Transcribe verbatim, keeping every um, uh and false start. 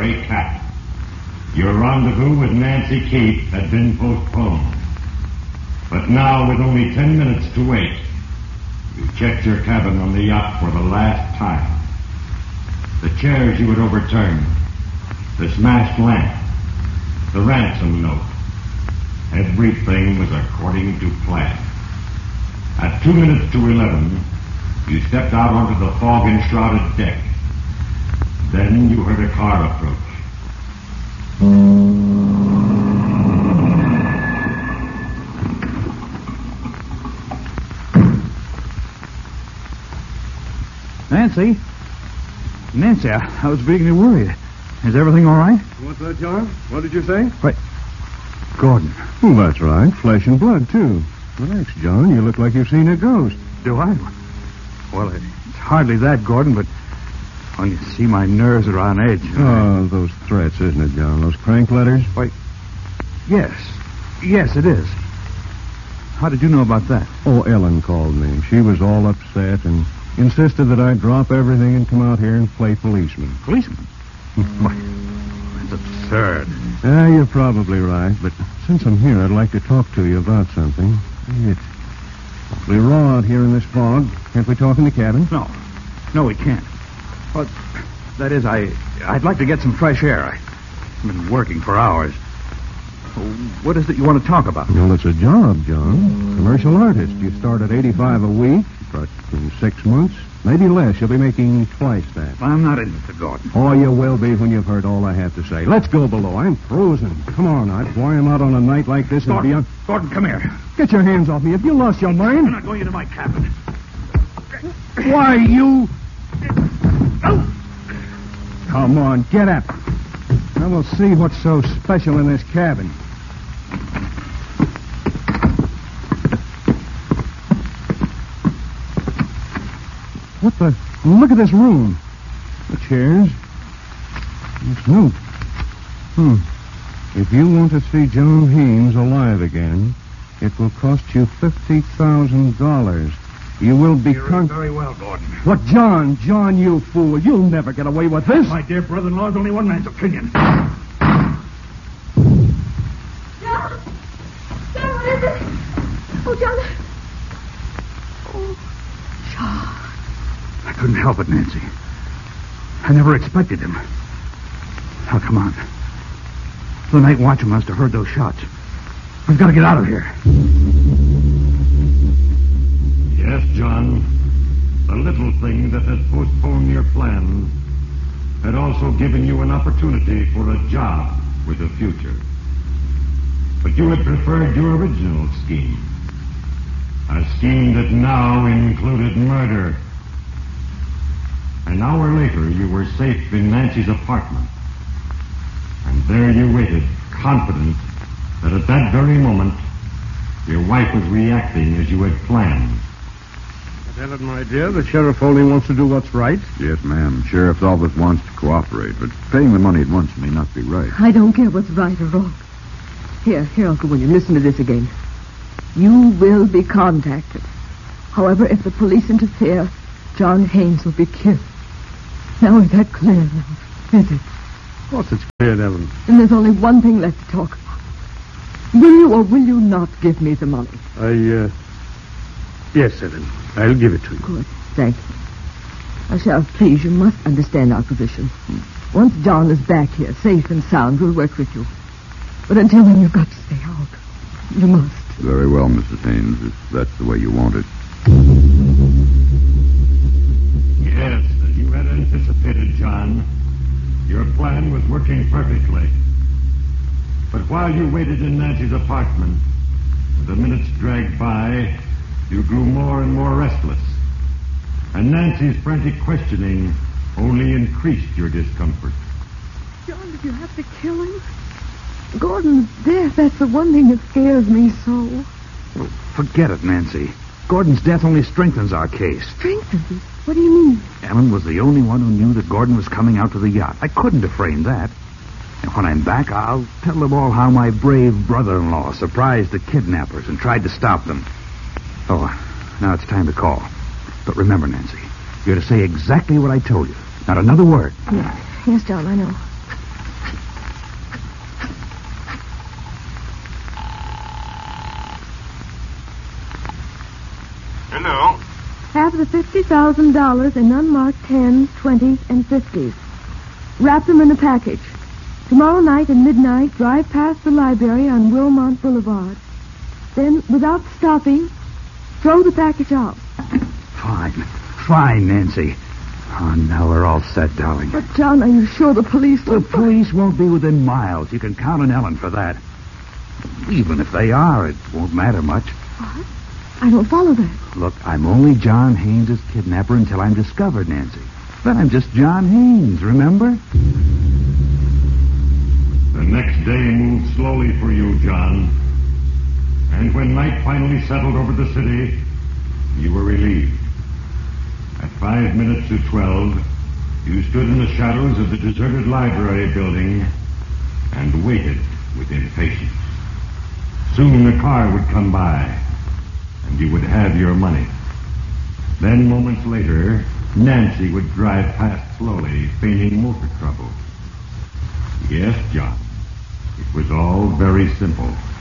gray cat. Your rendezvous with Nancy Keith had been postponed. But now, with only ten minutes to wait, you checked your cabin on the yacht for the last time. The chairs you had overturned, the smashed lamp, the ransom note. Everything was according to plan. At two minutes to eleven, you stepped out onto the fog-enshrouded deck. Then you heard a car approach. Nancy? Nancy, I, I was beginning to worry. Is everything all right? What's that, John? What did you say? Wait. Gordon. Well, that's right. Flesh and blood, too. Relax, John. You look like you've seen a ghost. Do I? Well, it's hardly that, Gordon, but when you see my nerves are on edge. Oh, I... those threats, isn't it, John? Those crank letters? Wait. Yes. Yes, it is. How did you know about that? Oh, Ellen called me. She was all upset and insisted that I drop everything and come out here and play policeman. Policeman? Why, that's absurd. Yeah, you're probably right, but since I'm here, I'd like to talk to you about something. It's awfully raw out here in this fog. Can't we talk in the cabin? No. No, we can't. But, that is, I, I'd like to get some fresh air. I've been working for hours. What is it you want to talk about? Well, it's a job, John. Commercial artist. You start at eighty-five a week, but in six months, maybe less, you'll be making twice that. I'm not in it, Gordon. Oh, you will be when you've heard all I have to say. Let's go below. I'm frozen. Come on, I'd why I'm out on a night like this and Gordon, be on... Gordon, come here. Get your hands off me. Have you lost your mind? I'm not going into my cabin. Why, you... Oh. Come on, get up. Now we'll see what's so special in this cabin. What the... Look at this room. The chairs. This note. Hmm. If you want to see John Haynes alive again, it will cost you fifty thousand dollars. You will be... You're con- very well, Gordon. What, John? John, you fool. You'll never get away with this. My dear brother-in-law is only one man's opinion. John! John, what is it? Oh, John. Oh, John. I couldn't help it, Nancy. I never expected him. Now, come on. The night watchman must have heard those shots. We've got to get out of here. Yes, John. The little thing that had postponed your plan had also given you an opportunity for a job with a future. But you had preferred your original scheme. A scheme that now included murder. An hour later, you were safe in Nancy's apartment. And there you waited, confident that at that very moment, your wife was reacting as you had planned. Ellen, my dear, the sheriff only wants to do what's right. Yes, ma'am. Sheriff always wants to cooperate, but paying the money at once may not be right. I don't care what's right or wrong. Here, here, Uncle William, listen to this again. You will be contacted. However, if the police interfere, John Haynes will be killed. Now is that clear enough, is it? Of course it's clear, Ellen. And there's only one thing left to talk about. Will you or will you not give me the money? I, uh... Yes, Ellen. I'll give it to you. Good. Thank you. Now, Sheriff, please, you must understand our position. Once John is back here, safe and sound, we'll work with you. But until then, you've got to stay out. You must. Very well, Missus Haynes, if that's the way you want it. Yes, as you had anticipated, John, your plan was working perfectly. But while you waited in Nancy's apartment, the minutes dragged by, you grew more and more restless. And Nancy's frantic questioning only increased your discomfort. John, did you have to kill him? Gordon's death, that's the one thing that scares me so. Well, forget it, Nancy. Gordon's death only strengthens our case. Strengthens it? What do you mean? Ellen was the only one who knew that Gordon was coming out to the yacht. I couldn't have framed that. And when I'm back, I'll tell them all how my brave brother-in-law surprised the kidnappers and tried to stop them. Oh, now it's time to call. But remember, Nancy, you're to say exactly what I told you. Not another word. Yes, yes, John, I know. Hello. Have the fifty thousand dollars in unmarked tens, twenties, and fifties. Wrap them in a package. Tomorrow night at midnight, drive past the library on Wilmont Boulevard. Then, without stopping, throw the package out. Fine. Fine, Nancy. Oh, now we're all set, darling. But, John, are you sure the police The will... police won't be within miles. You can count on Ellen for that. Even if they are, it won't matter much. What? I don't follow that. Look, I'm only John Haynes' kidnapper until I'm discovered, Nancy. Then I'm just John Haynes, remember? The next day moved slowly for you, John. And when night finally settled over the city, you were relieved. At five minutes to twelve, you stood in the shadows of the deserted library building and waited with impatience. Soon the car would come by, and you would have your money. Then, moments later, Nancy would drive past slowly, feigning motor trouble. Yes, John, it was all very simple.